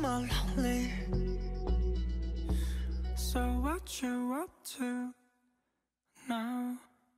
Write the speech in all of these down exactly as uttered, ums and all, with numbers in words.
my lonely. So what you up to now?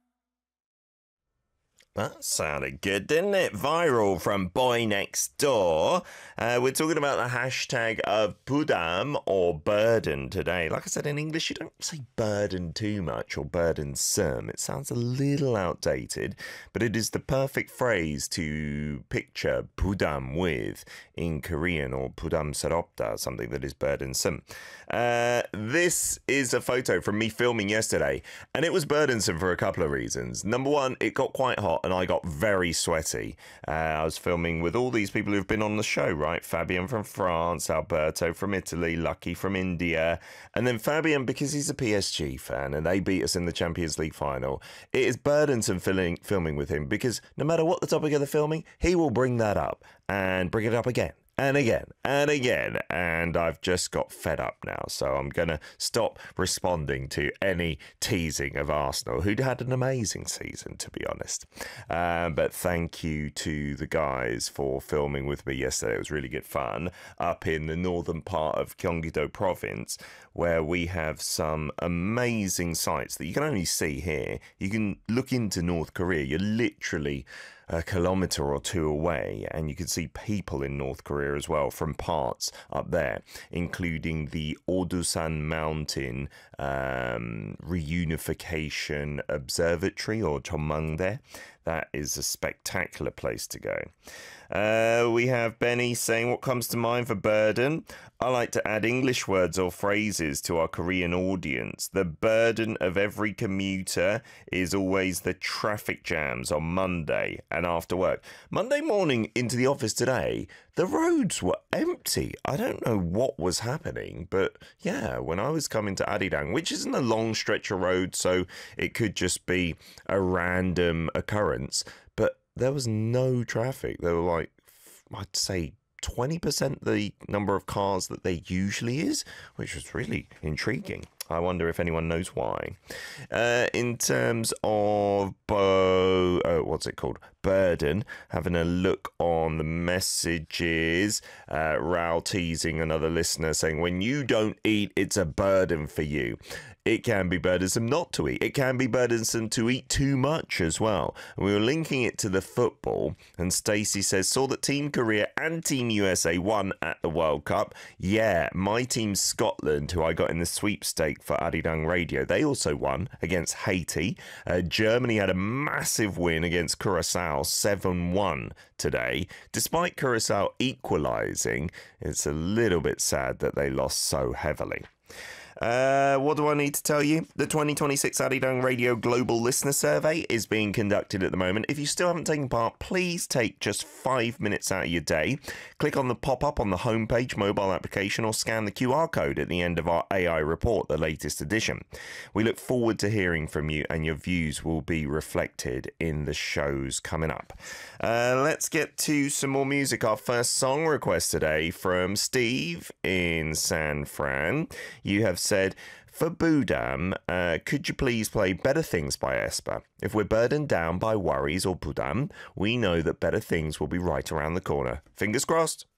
That sounded good, didn't it? Viral from Boy Next Door. Uh, we're talking about the hashtag of Pudam or burden today. Like I said, in English, you don't say burden too much or burdensome. It sounds a little outdated, but it is the perfect phrase to picture Pudam with in Korean, or Pudam Saropta, something that is burdensome. Uh, this is a photo from me filming yesterday, and it was burdensome for a couple of reasons. Number one, it got quite hot and I got very sweaty. Uh, I was filming with all these people who've been on the show, right? Fabian from France, Alberto from Italy, Lucky from India, and then Fabian, because he's a P S G fan and they beat us in the Champions League final, it is burdensome filming, filming with him, because no matter what the topic of the filming, he will bring that up and bring it up again. And again, and again, and I've just got fed up now, so I'm going to stop responding to any teasing of Arsenal, who'd had an amazing season, to be honest. Um, but thank you to the guys for filming with me yesterday. It was really good fun up in the northern part of Gyeonggi-do province, where we have some amazing sights that you can only see here. You can look into North Korea. You're literally a kilometre or two away, and you can see people in North Korea as well from parts up there, including the Odusan Mountain um, Reunification Observatory, or Cheonmangdae. That is a spectacular place to go. Uh, we have Benny saying, what comes to mind for burden? I like to add English words or phrases to our Korean audience. The burden of every commuter is always the traffic jams on Monday and after work. Monday morning into the office today, the roads were empty. I don't know what was happening, but yeah, when I was coming to Arirang, which isn't a long stretch of road, so it could just be a random occurrence, but there was no traffic. There were like, I'd say, twenty percent the number of cars that there usually is, which was really intriguing. I wonder if anyone knows why. Uh, in terms of bo- uh, what's it called? Burden, having a look on the messages. Uh, Raul teasing another listener saying, when you don't eat, it's a burden for you. It can be burdensome not to eat. It can be burdensome to eat too much as well. And we were linking it to the football, and Stacey says, saw that Team Korea and Team U S A won at the World Cup. Yeah, my team Scotland, who I got in the sweepstake for Arirang Radio, they also won against Haiti. Uh, Germany had a massive win against Curacao, seven one today. Despite Curacao equalising, it's a little bit sad that they lost so heavily. Uh, what do I need to tell you? The twenty twenty-six Arirang Radio Global Listener Survey is being conducted at the moment. If you still haven't taken part, please take just five minutes out of your day. Click on the pop-up on the homepage mobile application, or scan the Q R code at the end of our A I report, the latest edition. We look forward to hearing from you, and your views will be reflected in the shows coming up. Uh, let's get to some more music. Our first song request today from Steve in San Fran. You have said, for Pudam, uh, could you please play Better Things by aespa? If we're burdened down by worries or Pudam, we know that better things will be right around the corner. Fingers crossed.